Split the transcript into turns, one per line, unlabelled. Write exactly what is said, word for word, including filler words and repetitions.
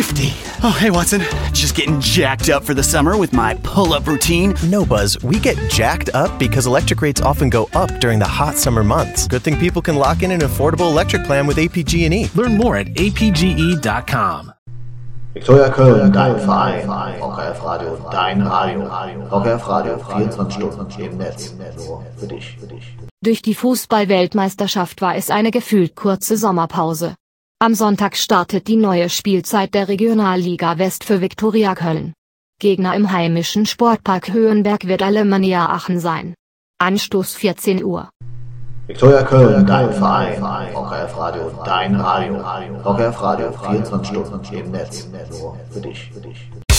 nifty. Oh, hey, Watson. Just getting jacked up for the summer with my pull-up routine?
No, Buzz. We get jacked up because electric rates often go up during the hot summer months. Good thing people can lock in an affordable electric plan with A P G and E.
Learn more at a p g e dot com.
Viktoria Köln, dein Verein. V K F Radio, dein Radio. V K F Radio, vierundzwanzig Stunden im Netz. Nur für dich.
Durch die Fußball-Weltmeisterschaft war es eine gefühlt kurze Sommerpause. Am Sonntag startet die neue Spielzeit der Regionalliga West für Viktoria Köln. Gegner im heimischen Sportpark Höhenberg wird Alemannia Aachen sein. Anstoß vierzehn Uhr.
Viktoria Köln, dein Verein. V K F Radio, dein Radio. V K F Radio, vierundzwanzig Stunden im Netz. Nur für dich.